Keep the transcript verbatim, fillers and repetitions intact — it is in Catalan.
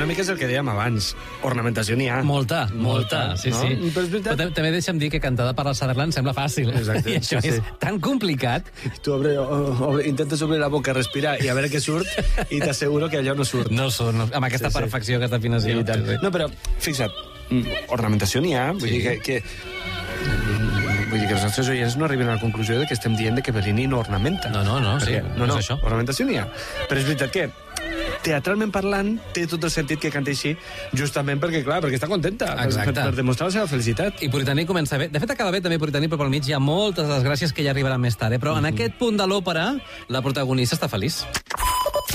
una mica és el que dèiem abans. Ornamentació n'hi ha. Molta, molta, molta, sí, no? sí. Però és veritat- Però també deixa'm dir que cantada per la Sutherland sembla fàcil. Exacte, I això sí, és sí. tan complicat. Tu obre, obre, intentes obrir la boca, respirar i a veure què surt, i t'asseguro que allò no surt. No són, no, amb aquesta Sí, sí. perfecció, aquesta afinació. I tant. Sí, sí. No, però, fixa't, mm, ornamentació n'hi ha, vull Sí. dir que... que Vull dir que els nostres oients no arriben a la conclusió de que estem dient de que Bellini no ornamenta. No, no, no, sí, Perquè, no no, és no, això. ornamentació n'hi ha. Però és veritat que teatralment parlant, té tot el sentit que canti així, justament perquè, clar, perquè està contenta, per, Exacte. per, per demostrar la seva felicitat. I Puritani comença bé. De fet, acaba bé també Puritani, però pel mig hi ha moltes desgràcies que ja arribaran més tard. Eh? Però en aquest punt de l'òpera, la protagonista està feliç.